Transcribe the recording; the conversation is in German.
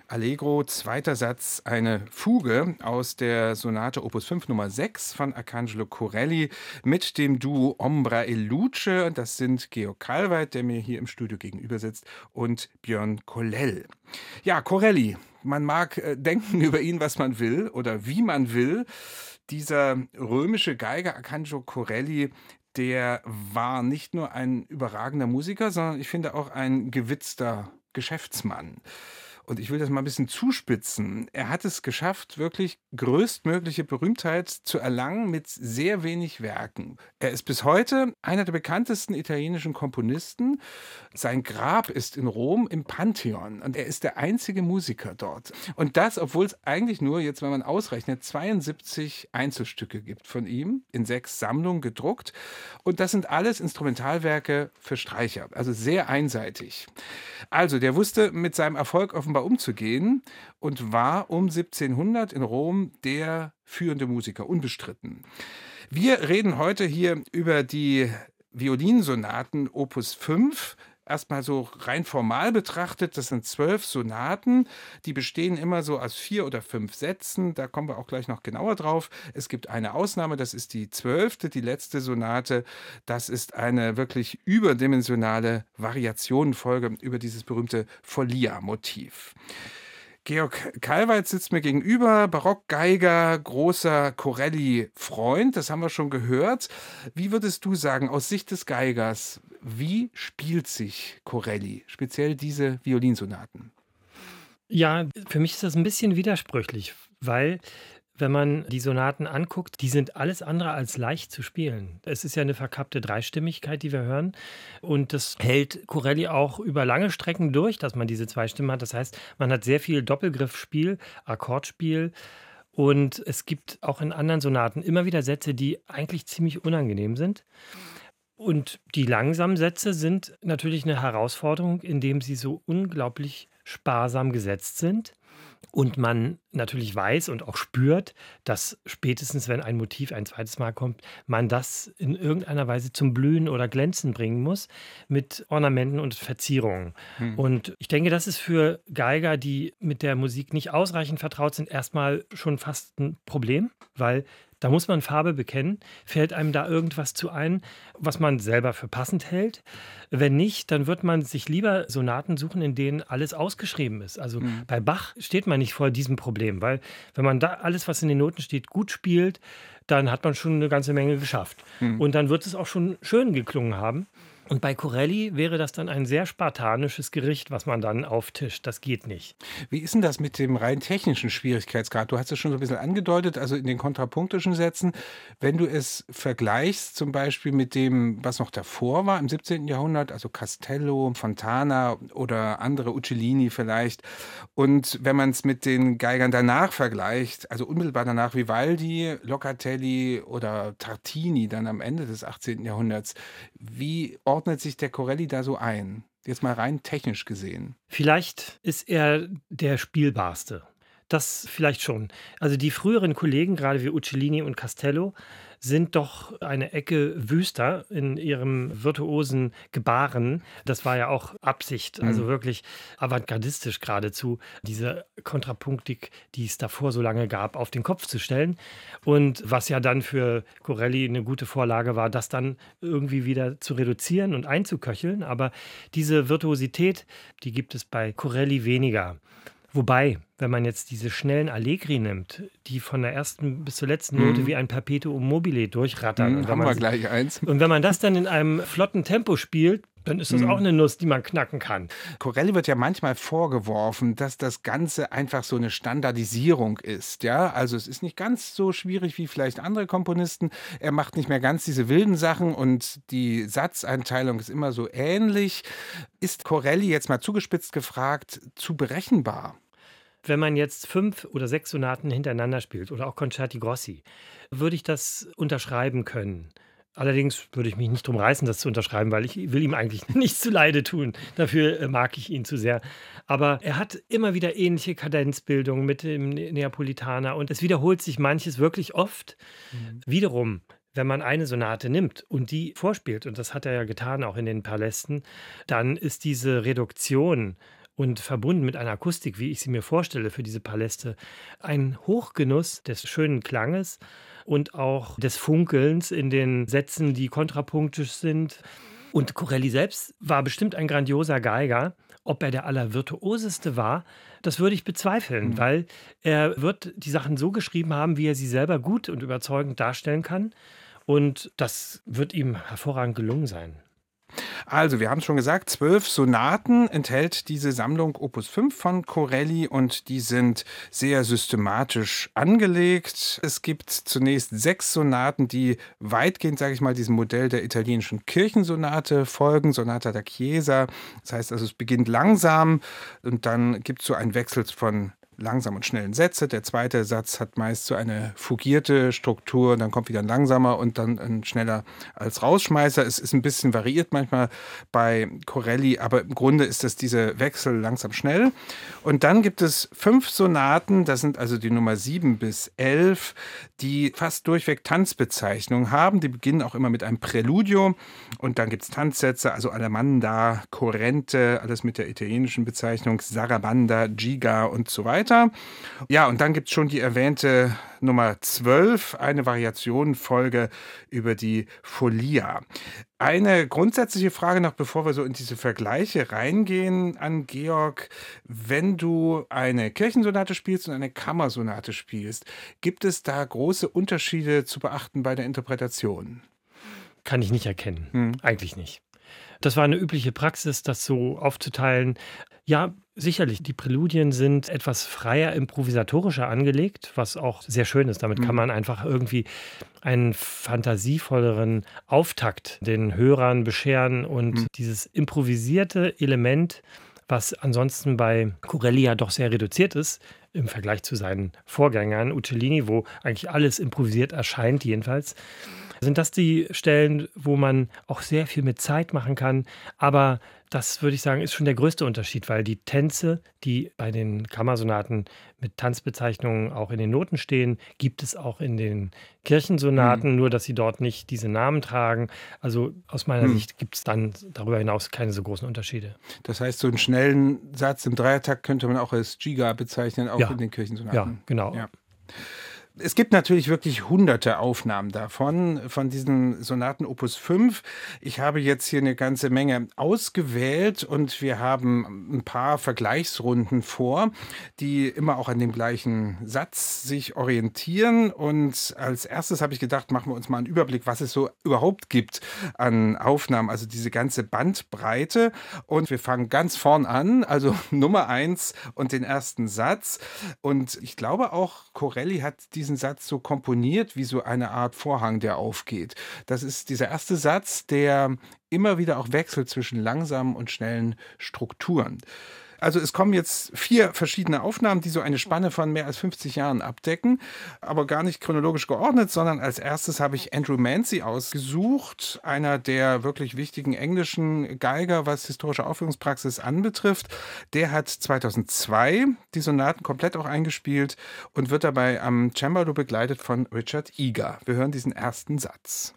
Allegro, zweiter Satz, eine Fuge aus der Sonate Opus 5 Nummer 6 von Arcangelo Corelli mit dem Duo Ombra e Luce. Das sind Georg Kalweit, der mir hier im Studio gegenüber sitzt, und Björn Kollell. Ja, Corelli, man mag denken über ihn, was man will oder wie man will. Dieser römische Geiger Arcangelo Corelli, der war nicht nur ein überragender Musiker, sondern ich finde auch ein gewitzter Geschäftsmann. Und ich will das mal ein bisschen zuspitzen. Er hat es geschafft, wirklich größtmögliche Berühmtheit zu erlangen mit sehr wenig Werken. Er ist bis heute einer der bekanntesten italienischen Komponisten. Sein Grab ist in Rom im Pantheon und er ist der einzige Musiker dort. Und das, obwohl es eigentlich nur, jetzt wenn man ausrechnet, 72 Einzelstücke gibt von ihm, in 6 Sammlungen gedruckt. Und das sind alles Instrumentalwerke für Streicher, also sehr einseitig. Also, der wusste mit seinem Erfolg offenbar umzugehen und war um 1700 in Rom der führende Musiker, unbestritten. Wir reden heute hier über die Violinsonaten Opus 5. Erstmal so rein formal betrachtet, das sind 12 Sonaten, die bestehen immer so aus 4 oder 5 Sätzen, da kommen wir auch gleich noch genauer drauf. Es gibt eine Ausnahme, das ist die 12., die letzte Sonate, das ist eine wirklich überdimensionale Variationenfolge über dieses berühmte Follia-Motiv. Georg Kalweit sitzt mir gegenüber, Barockgeiger, großer Corelli-Freund, das haben wir schon gehört. Wie würdest du sagen, aus Sicht des Geigers, wie spielt sich Corelli, speziell diese Violinsonaten? Ja, für mich ist das ein bisschen widersprüchlich, weil, wenn man die Sonaten anguckt, die sind alles andere als leicht zu spielen. Es ist ja eine verkappte Dreistimmigkeit, die wir hören, und das hält Corelli auch über lange Strecken durch, dass man diese 2 Stimmen hat. Das heißt, man hat sehr viel Doppelgriffspiel, Akkordspiel, und es gibt auch in anderen Sonaten immer wieder Sätze, die eigentlich ziemlich unangenehm sind. Und die langsamen Sätze sind natürlich eine Herausforderung, indem sie so unglaublich sparsam gesetzt sind und man natürlich weiß und auch spürt, dass spätestens, wenn ein Motiv ein zweites Mal kommt, man das in irgendeiner Weise zum Blühen oder Glänzen bringen muss mit Ornamenten und Verzierungen. Hm. Und ich denke, das ist für Geiger, die mit der Musik nicht ausreichend vertraut sind, erstmal schon fast ein Problem, weil da muss man Farbe bekennen. Fällt einem da irgendwas zu ein, was man selber für passend hält? Wenn nicht, dann wird man sich lieber Sonaten suchen, in denen alles ausgeschrieben ist. Also Hm. bei Bach steht man nicht vor diesem Problem, weil wenn man da alles, was in den Noten steht, gut spielt, dann hat man schon eine ganze Menge geschafft. Hm. Und dann wird es auch schon schön geklungen haben. Und bei Corelli wäre das dann ein sehr spartanisches Gericht, was man dann auftischt. Das geht nicht. Wie ist denn das mit dem rein technischen Schwierigkeitsgrad? Du hast es schon so ein bisschen angedeutet, also in den kontrapunktischen Sätzen. Wenn du es vergleichst, zum Beispiel mit dem, was noch davor war, im 17. Jahrhundert, also Castello, Fontana oder andere, Uccellini vielleicht, und wenn man es mit den Geigern danach vergleicht, also unmittelbar danach Vivaldi, Locatelli oder Tartini dann am Ende des 18. Jahrhunderts, wie ordnet sich der Corelli da so ein? Jetzt mal rein technisch gesehen. Vielleicht ist er der Spielbarste. Das vielleicht schon. Also die früheren Kollegen, gerade wie Uccellini und Castello, sind doch eine Ecke wüster in ihrem virtuosen Gebaren. Das war ja auch Absicht, also Mhm. wirklich avantgardistisch geradezu, diese Kontrapunktik, die es davor so lange gab, auf den Kopf zu stellen. Und was ja dann für Corelli eine gute Vorlage war, das dann irgendwie wieder zu reduzieren und einzuköcheln. Aber diese Virtuosität, die gibt es bei Corelli weniger. Wobei, wenn man jetzt diese schnellen Allegri nimmt, die von der ersten bis zur letzten Note Mhm. wie ein Perpetuum mobile durchrattern, und Haben wir gleich eins. wenn man das dann in einem flotten Tempo spielt, dann ist das auch Mhm. eine Nuss, die man knacken kann. Corelli wird ja manchmal vorgeworfen, dass das Ganze einfach so eine Standardisierung ist. Ja, also es ist nicht ganz so schwierig wie vielleicht andere Komponisten. Er macht nicht mehr ganz diese wilden Sachen und die Satzeinteilung ist immer so ähnlich. Ist Corelli, jetzt mal zugespitzt gefragt, zu berechenbar? Wenn man jetzt 5 oder 6 Sonaten hintereinander spielt oder auch Concerti Grossi, würde ich das unterschreiben können. Allerdings würde ich mich nicht drum reißen, das zu unterschreiben, weil ich will ihm eigentlich nichts zuleide tun. Dafür mag ich ihn zu sehr. Aber er hat immer wieder ähnliche Kadenzbildungen mit dem Neapolitaner und es wiederholt sich manches wirklich oft. Mhm. Wiederum, wenn man eine Sonate nimmt und die vorspielt, und das hat er ja getan, auch in den Palästen, dann ist diese Reduktion und verbunden mit einer Akustik, wie ich sie mir vorstelle für diese Paläste, ein Hochgenuss des schönen Klanges und auch des Funkelns in den Sätzen, die kontrapunktisch sind. Und Corelli selbst war bestimmt ein grandioser Geiger. Ob er der Allervirtuoseste war, das würde ich bezweifeln, Mhm. weil er wird die Sachen so geschrieben haben, wie er sie selber gut und überzeugend darstellen kann. Und das wird ihm hervorragend gelungen sein. Also, wir haben es schon gesagt, 12 Sonaten enthält diese Sammlung Opus 5 von Corelli und die sind sehr systematisch angelegt. Es gibt zunächst 6 Sonaten, die weitgehend, sage ich mal, diesem Modell der italienischen Kirchensonate folgen, Sonata da Chiesa. Das heißt also, es beginnt langsam und dann gibt es so einen Wechsel von langsam und schnellen Sätze. Der zweite Satz hat meist so eine fugierte Struktur, dann kommt wieder ein langsamer und dann ein schneller als Rausschmeißer. Es ist ein bisschen variiert manchmal bei Corelli, aber im Grunde ist das dieser Wechsel langsam schnell. Und dann gibt es 5 Sonaten, das sind also die Nummer 7 bis 11, die fast durchweg Tanzbezeichnungen haben. Die beginnen auch immer mit einem Präludio und dann gibt es Tanzsätze, also Allemanda, Corrente, alles mit der italienischen Bezeichnung, Sarabanda, Giga und so weiter. Ja, und dann gibt es schon die erwähnte Nummer 12, eine Variationenfolge über die Folia. Eine grundsätzliche Frage noch, bevor wir so in diese Vergleiche reingehen an Georg. Wenn du eine Kirchensonate spielst und eine Kammersonate spielst, gibt es da große Unterschiede zu beachten bei der Interpretation? Kann ich nicht erkennen. Hm. Eigentlich nicht. Das war eine übliche Praxis, das so aufzuteilen. Ja, sicherlich, die Präludien sind etwas freier improvisatorischer angelegt, was auch sehr schön ist. Damit kann man einfach irgendwie einen fantasievolleren Auftakt den Hörern bescheren und dieses improvisierte Element, was ansonsten bei Corelli ja doch sehr reduziert ist, im Vergleich zu seinen Vorgängern, Uccellini, wo eigentlich alles improvisiert erscheint jedenfalls, sind das die Stellen, wo man auch sehr viel mit Zeit machen kann. Aber das würde ich sagen, ist schon der größte Unterschied, weil die Tänze, die bei den Kammersonaten mit Tanzbezeichnungen auch in den Noten stehen, gibt es auch in den Kirchensonaten, nur dass sie dort nicht diese Namen tragen. Also aus meiner Sicht gibt es dann darüber hinaus keine so großen Unterschiede. Das heißt, so einen schnellen Satz im Dreiertakt könnte man auch als Giga bezeichnen, auch Ja. in den Kirchensonaten. Ja, genau. Ja. Es gibt natürlich wirklich hunderte Aufnahmen davon, von diesen Sonaten Opus 5. Ich habe jetzt hier eine ganze Menge ausgewählt und wir haben ein paar Vergleichsrunden vor, die immer auch an dem gleichen Satz sich orientieren. Und als erstes habe ich gedacht, machen wir uns mal einen Überblick, was es so überhaupt gibt an Aufnahmen, also diese ganze Bandbreite. Und wir fangen ganz vorn an, also Nummer 1 und den ersten Satz. Und ich glaube auch, Corelli hat diesen Satz so komponiert wie so eine Art Vorhang, der aufgeht. Das ist dieser erste Satz, der immer wieder auch wechselt zwischen langsamen und schnellen Strukturen. Also es kommen jetzt 4 verschiedene Aufnahmen, die so eine Spanne von mehr als 50 Jahren abdecken, aber gar nicht chronologisch geordnet, sondern als erstes habe ich Andrew Mancy ausgesucht, einer der wirklich wichtigen englischen Geiger, was historische Aufführungspraxis anbetrifft. Der hat 2002 die Sonaten komplett auch eingespielt und wird dabei am Cembalo begleitet von Richard Eager. Wir hören diesen ersten Satz.